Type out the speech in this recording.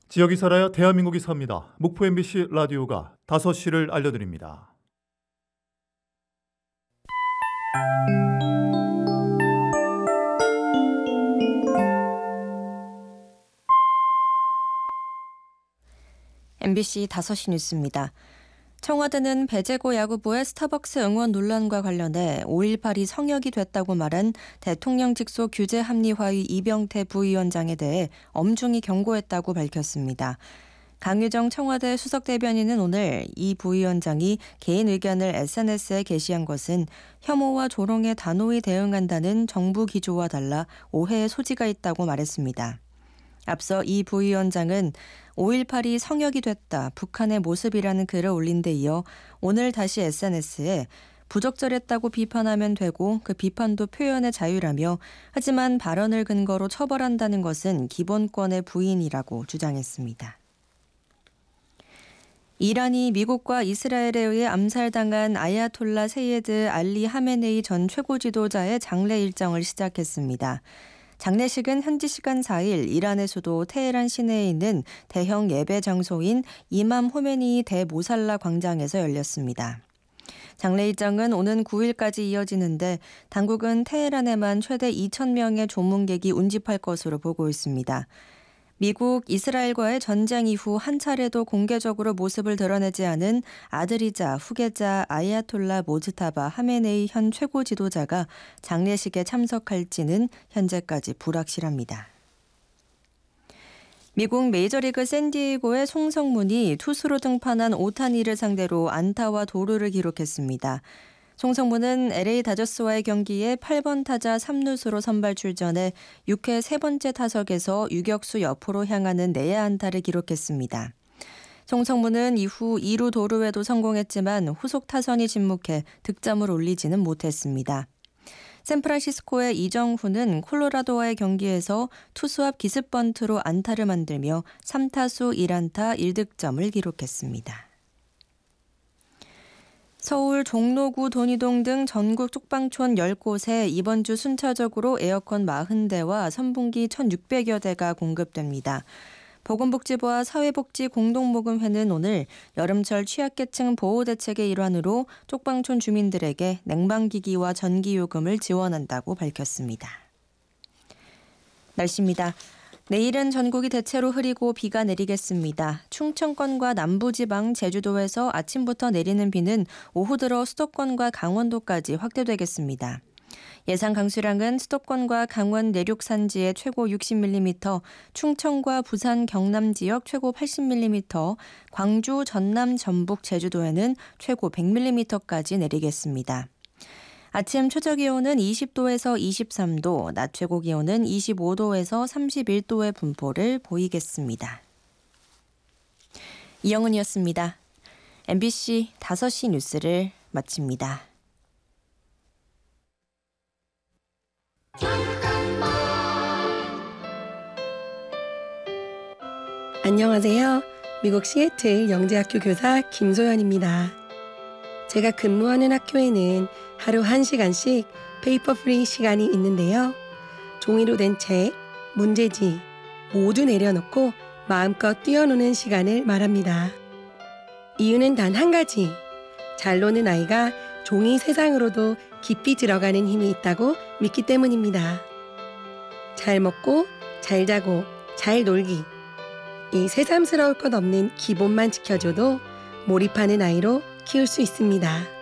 지역이 살아야 대한민국이 삽니다. 목포 MBC 라디오가 5시를 알려드립니다. MBC 5시 뉴스입니다. 청와대는 배재고 야구부의 스타벅스 응원 논란과 관련해 5.18이 성역이 됐다고 말한 대통령 직속 규제 합리화의 이병태 부위원장에 대해 엄중히 경고했다고 밝혔습니다. 강유정 청와대 수석대변인은 오늘 이 부위원장이 개인 의견을 SNS에 게시한 것은 혐오와 조롱에 단호히 대응한다는 정부 기조와 달라 오해의 소지가 있다고 말했습니다. 앞서 이 부위원장은 5.18이 성역이 됐다, 북한의 모습이라는 글을 올린 데 이어 오늘 다시 SNS에 부적절했다고 비판하면 되고 그 비판도 표현의 자유라며 하지만 발언을 근거로 처벌한다는 것은 기본권의 부인이라고 주장했습니다. 이란이 미국과 이스라엘에 의해 암살당한 아야톨라 세예드 알리 하메네이 전 최고 지도자의 장례 일정을 시작했습니다. 장례식은 현지 시간 4일 이란의 수도 테헤란 시내에 있는 대형 예배 장소인 이맘 호메니 대모살라 광장에서 열렸습니다. 장례 일정은 오는 9일까지 이어지는데 당국은 테헤란에만 최대 2,000명의 조문객이 운집할 것으로 보고 있습니다. 미국, 이스라엘과의 전쟁 이후 한 차례도 공개적으로 모습을 드러내지 않은 아들이자 후계자 아야톨라 모즈타바 하메네이 현 최고 지도자가 장례식에 참석할지는 현재까지 불확실합니다. 미국 메이저리그 샌디에이고의 송성문이 투수로 등판한 오타니를 상대로 안타와 도루를 기록했습니다. 송성문은 LA 다저스와의 경기에 8번 타자 3루수로 선발 출전해 6회 세 번째 타석에서 유격수 옆으로 향하는 내야 안타를 기록했습니다. 송성문은 이후 2루 도루에도 성공했지만 후속 타선이 침묵해 득점을 올리지는 못했습니다. 샌프란시스코의 이정훈은 콜로라도와의 경기에서 투수 앞 기습 번트로 안타를 만들며 3타수 1안타 1득점을 기록했습니다. 서울 종로구 돈이동 등 전국 쪽방촌 10곳에 이번 주 순차적으로 에어컨 40대와 선풍기 1,600여 대가 공급됩니다. 보건복지부와 사회복지공동모금회는 오늘 여름철 취약계층 보호대책의 일환으로 쪽방촌 주민들에게 냉방기기와 전기요금을 지원한다고 밝혔습니다. 날씨입니다. 내일은 전국이 대체로 흐리고 비가 내리겠습니다. 충청권과 남부지방, 제주도에서 아침부터 내리는 비는 오후 들어 수도권과 강원도까지 확대되겠습니다. 예상 강수량은 수도권과 강원 내륙 산지에 최고 60mm, 충청과 부산, 경남 지역 최고 80mm, 광주, 전남, 전북, 제주도에는 최고 100mm까지 내리겠습니다. 아침 최저기온은 20도에서 23도, 낮 최고기온은 25도에서 31도의 분포를 보이겠습니다. 이영은이었습니다. MBC 5시 뉴스를 마칩니다. 안녕하세요. 미국 시애틀 영재학교 교사 김소연입니다. 제가 근무하는 학교에는 하루 1시간씩 페이퍼 프리 시간이 있는데요. 종이로 된 책, 문제지 모두 내려놓고 마음껏 뛰어노는 시간을 말합니다. 이유는 단 한 가지. 잘 노는 아이가 종이 세상으로도 깊이 들어가는 힘이 있다고 믿기 때문입니다. 잘 먹고, 잘 자고, 잘 놀기. 이 새삼스러울 것 없는 기본만 지켜줘도 몰입하는 아이로 키울 수 있습니다.